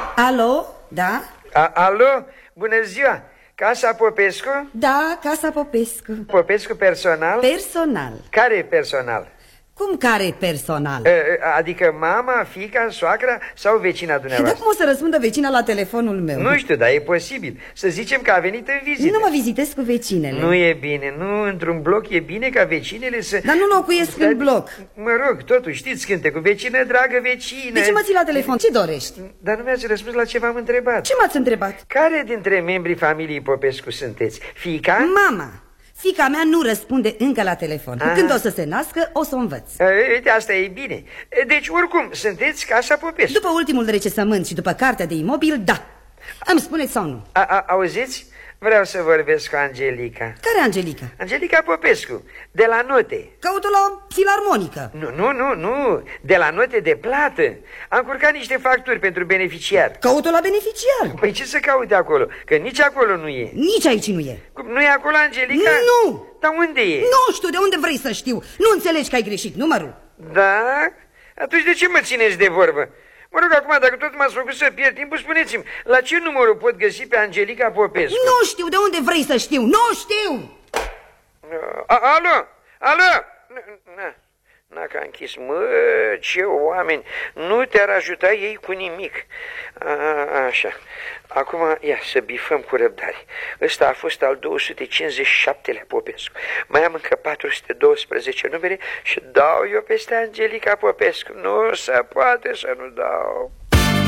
Alo, da? Alo, bună ziua! Casa Popescu? Da, Casa Popescu. Popescu personal? Personal. Care e personal? Cum care personal? Adică mama, fiica, soacra sau vecina dumneavoastră? Dar cum o să răspundă vecina la telefonul meu? Nu știu, dar e posibil. Să zicem că a venit în vizită. Nu mă vizitez cu vecinele. Nu e bine, nu, într-un bloc e bine ca vecinele să... Dar nu locuiesc în bloc. Mă rog, totuși știți cântecul, vecină, dragă vecină. De ce mă ții la telefon? Ce dorești? Dar nu mi-ați răspuns la ce v-am întrebat. Ce m-ați întrebat? Care dintre membrii familiei Popescu sunteți? Fiica? Mama. Fiica mea nu răspunde încă la telefon. Când o să se nască, o să o învăț. Uite, asta e bine. Deci, oricum, sunteți Casa Popescu. După ultimul recensământ și după cartea de imobil, da. Îmi spuneți sau nu? Auziți? Vreau să vorbesc cu Angelica. Care Angelica? Angelica Popescu, de la note. Caută la filarmonică. Nu, de la note de plată. Am curcat niște facturi pentru beneficiar. Caută la beneficiar. Păi ce să caute acolo? Că nici acolo nu e. Nici aici nu e. Cum, nu e acolo, Angelica? Nu. Dar unde e? Nu știu, de unde vrei să știu? Nu înțelegi că ai greșit numărul? Da? Atunci de ce mă țineți de vorbă? Mă rog, acum, dacă tot m-ați făcut să pierd timpul, spuneți-mi, la ce numărul pot găsi pe Angelica Popescu? Nu știu, de unde vrei să știu? Nu știu! Alo! N-a că a închis. Mă, ce oameni! Nu te-ar ajuta ei cu nimic. Așa. Acum, ia să bifăm cu răbdare. Ăsta a fost al 257-lea Popescu. Mai am încă 412 numere și dau eu peste Angelica Popescu. Nu se poate să nu dau.